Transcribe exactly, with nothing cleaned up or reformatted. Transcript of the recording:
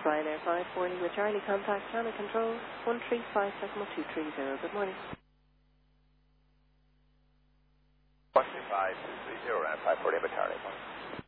Ryanair five forty with Charlie. Contact channel control one three five decimal two three zero. Good morning. one three five two three zero, Ryanair five forty with Charlie.